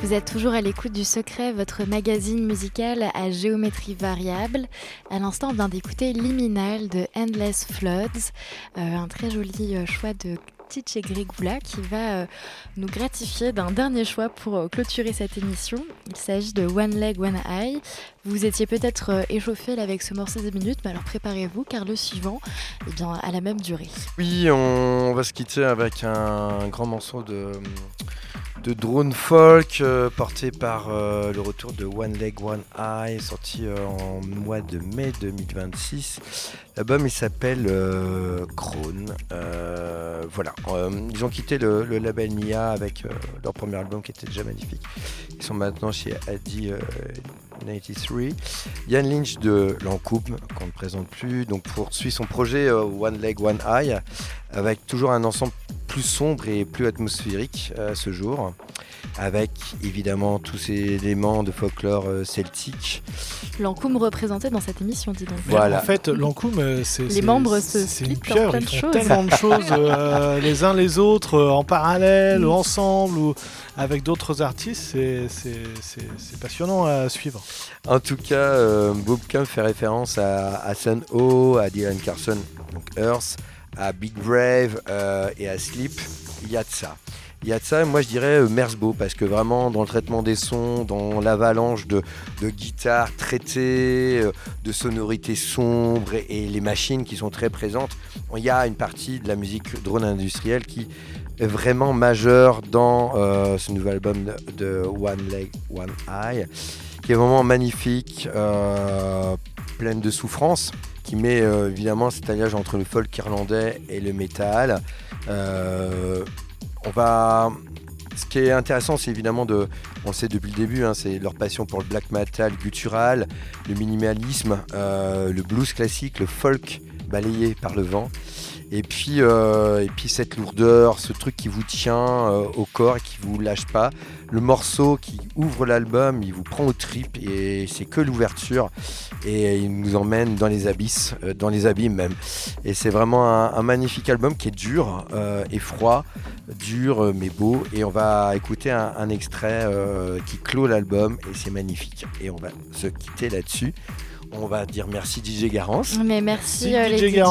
Vous êtes toujours à l'écoute du Secret, votre magazine musical à géométrie variable. À l'instant, on vient d'écouter Liminal de Endless Floods, un très joli choix de Tiche Grigula qui va nous gratifier d'un dernier choix pour clôturer cette émission. Il s'agit de One Leg, One Eye. Vous étiez peut-être échauffé là, avec ce morceau de minutes, mais alors préparez-vous car le suivant a la même durée. Oui, on va se quitter avec un grand morceau de drone folk porté par le retour de One Leg One Eye, sorti en mois de mai 2026. L'album il s'appelle Krone. Voilà, ils ont quitté le label Nia avec leur premier album qui était déjà magnifique. Ils sont maintenant chez Addy 93. Yann Lynch de Lancôme qu'on ne présente plus, donc poursuit son projet One Leg One Eye avec toujours un ensemble plus sombre et plus atmosphérique à ce jour, avec évidemment tous ces éléments de folklore celtique. Lancôme représenté dans cette émission, dis donc. Voilà. En fait, Lancôme, c'est une pieuvre, ils font tellement de choses les uns les autres, en parallèle, ensemble, ou avec d'autres artistes, c'est passionnant à suivre. En tout cas, Bob Camp fait référence à Sun O, à Dylan Carson, donc Earth, à Big Brave et à Sleep. Il y a de ça, moi je dirais Merzbow, parce que vraiment dans le traitement des sons, dans l'avalanche de guitares traitées, de sonorités sombres et les machines qui sont très présentes, il y a une partie de la musique drone industrielle qui est vraiment majeure dans ce nouvel album de One Leg One Eye, qui est vraiment magnifique, pleine de souffrance, qui met évidemment cet alliage entre le folk irlandais et le métal. Ce qui est intéressant, c'est évidemment on le sait depuis le début, c'est leur passion pour le black metal guttural, le minimalisme, le blues classique, le folk balayé par le vent. Et puis cette lourdeur, ce truc qui vous tient au corps et qui vous lâche pas. Le morceau qui ouvre l'album, il vous prend aux tripes et c'est que l'ouverture. Et il nous emmène dans les abysses, dans les abîmes même. Et c'est vraiment un magnifique album qui est dur et froid, dur mais beau. Et on va écouter un extrait qui clôt l'album et c'est magnifique. Et on va se quitter là-dessus. On va dire merci DJ Garance. Mais merci DJ les DJ.